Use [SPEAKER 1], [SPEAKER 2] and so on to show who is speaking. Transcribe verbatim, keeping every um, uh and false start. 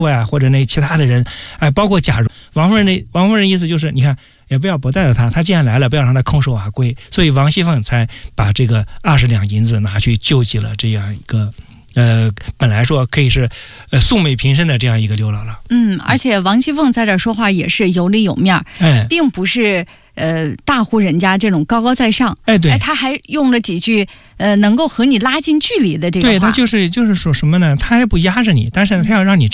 [SPEAKER 1] 啊，或者那其他的人，哎，包括贾蓉，王夫人的王夫人意思就是，你看也不要不带着他，他既然来了，不要让他空手而归，所以王熙凤才把这个二十两银子拿去救济了这样一个。呃，本来说可以是，呃，素昧平生的这样一个刘姥姥。
[SPEAKER 2] 嗯，而且王熙凤在这说话也是有理有面，
[SPEAKER 1] 哎，
[SPEAKER 2] 并不是呃大户人家这种高高在上。
[SPEAKER 1] 哎，对，
[SPEAKER 2] 哎，他还用了几句呃能够和你拉近距离的这个话。
[SPEAKER 1] 对，他就是就是说什么呢？他还不压着你，但是他要让你